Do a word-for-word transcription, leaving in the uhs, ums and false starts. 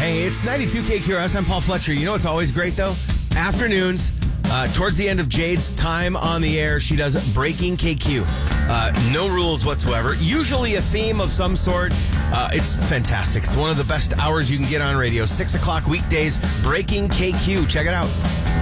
It's ninety-two K Q R S. I'm Paul Fletcher. You know what's always great, though? Afternoons, uh, towards the end of Jade's time on the air, she does Breaking K Q. Uh, no rules whatsoever. Usually a theme of some sort. Uh, it's fantastic. It's one of the best hours you can get on radio. Six o'clock weekdays, Breaking K Q. Check it out.